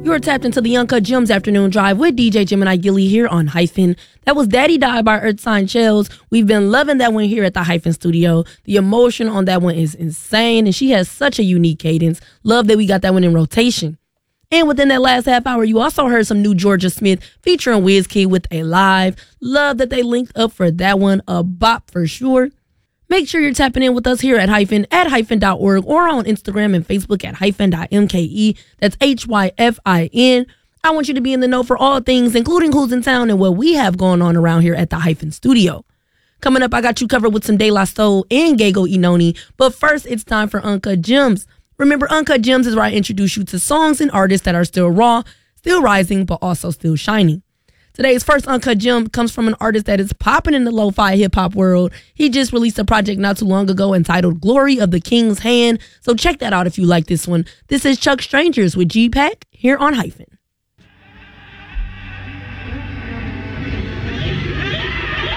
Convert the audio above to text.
You're tapped into the Uncut Gems Afternoon Drive with DJ Gemini Gilly here on Hyphen. That was Daddy Die by Earth Sign Shells. We've been loving that one here at the Hyphen studio. The emotion on that one is insane, and she has such a unique cadence. Love that we got that one in rotation. And within that last half hour, you also heard some new Georgia Smith featuring WizKid with a live. Love that they linked up for that one. A bop for sure. Make sure you're tapping in with us here at hyphen.org or on Instagram and Facebook at hyphen.mke. That's HYFIN. I want you to be in the know for all things, including who's in town and what we have going on around here at the Hyphen studio. Coming up, I got you covered with some De La Soul and Gego Inoni. But first, it's time for Uncut Gems. Remember, Uncut Gems is where I introduce you to songs and artists that are still raw, still rising, but also still shining. Today's first Uncut Gem comes from an artist that is popping in the lo-fi hip-hop world. He just released a project not too long ago entitled Glory of the King's Hand, so check that out if you like this one. This is Chuck Strangers with G-Pack here on Hyphen.